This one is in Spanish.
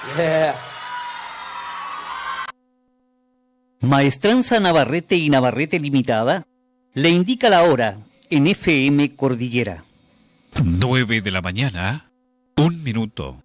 Yeah. Maestranza Navarrete y Navarrete Limitada le indica la hora en FM Cordillera. 9 de la mañana, 1 minuto.